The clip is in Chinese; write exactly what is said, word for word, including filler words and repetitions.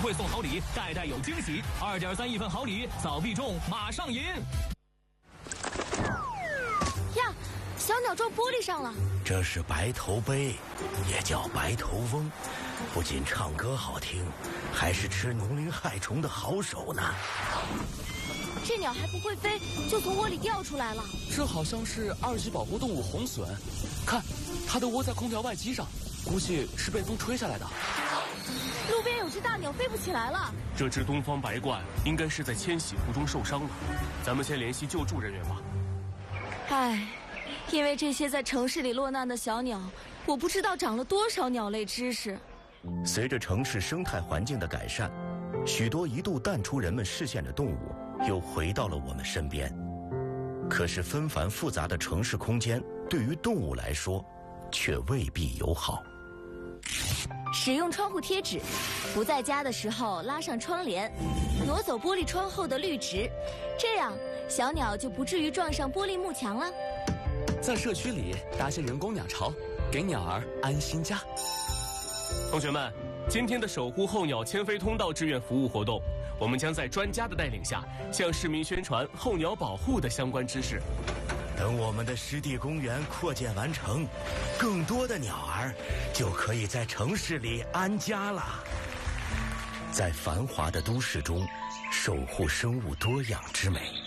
会送好礼，代代有惊喜。二点三亿份好礼，早必中，马上赢！ 呀，小鸟撞玻璃上了。 这是白头鹎，也叫白头翁，不仅唱歌好听，还是吃农林害虫的好手呢。 这鸟还不会飞，就从窝里掉出来了。 这好像是二级保护动物红隼，看，它的窝在空调外机上，估计是被风吹下来的。 路边有只大鸟飞不起来了。 这只东方白鹳应该是在迁徙途中受伤了，咱们先联系救助人员吧。 唉，因为这些在城市里落难的小鸟，我不知道长了多少鸟类知识。 随着城市生态环境的改善，许多一度淡出人们视线的动物又回到了我们身边。可是纷繁复杂的城市空间对于动物来说却未必友好。 使用窗户贴纸，不在家的时候拉上窗帘，挪走玻璃窗后的绿植，这样小鸟就不至于撞上玻璃幕墙了。 在社区里搭些人工鸟巢，给鸟儿安心家。 同学们，今天的守护候鸟迁飞通道志愿服务活动，我们将在专家的带领下，向市民宣传候鸟保护的相关知识。 等我们的湿地公园扩建完成，更多的鸟儿就可以在城市里安家了。在繁华的都市中，守护生物多样之美。